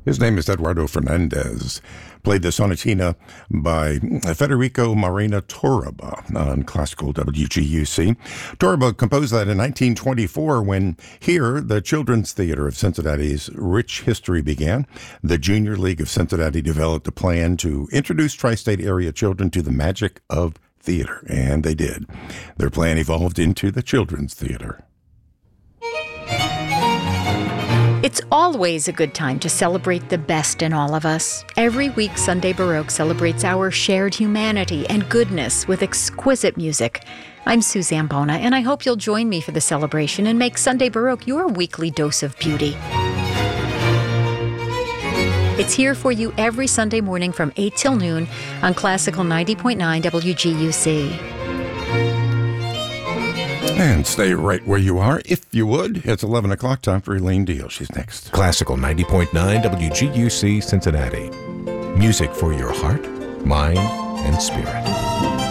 His name is Eduardo Fernandez. Played the sonatina by Federico Marina Torriba on classical WGUC. Torriba composed that in 1924 when here, the Children's Theater of Cincinnati's rich history began. The Junior League of Cincinnati developed a plan to introduce tri-state area children to the magic of theater, and they did. Their plan evolved into the Children's Theater. It's always a good time to celebrate the best in all of us. Every week, Sunday Baroque celebrates our shared humanity and goodness with exquisite music. I'm Suzanne Bona, and I hope you'll join me for the celebration and make Sunday Baroque your weekly dose of beauty. It's here for you every Sunday morning from 8 till noon on Classical 90.9 WGUC. And stay right where you are, if you would. It's 11 o'clock, time for Elaine Deal. She's next. Classical 90.9 WGUC Cincinnati. Music for your heart, mind, and spirit.